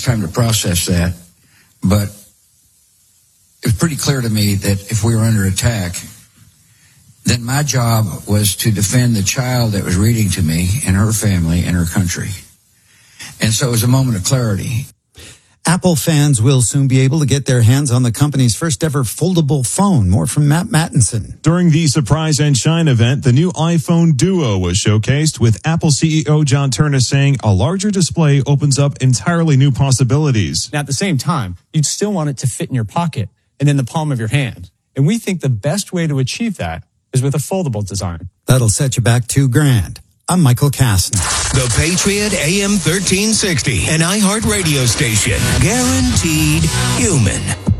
time to process that, but it was pretty clear to me that if we were under attack, then my job was to defend the child that was reading to me and her family and her country. And so it was a moment of clarity. Apple fans will soon be able to get their hands on the company's first ever foldable phone. More from Matt Mattinson. During the Surprise and Shine event, the new iPhone Duo was showcased, with Apple CEO John Ternus saying a larger display opens up entirely new possibilities. Now, at the same time, you'd still want it to fit in your pocket and in the palm of your hand. And we think the best way to achieve that is with a foldable design. That'll set you back $2,000. I'm Michael Kastner. The Patriot AM 1360, an iHeart radio station. Guaranteed human.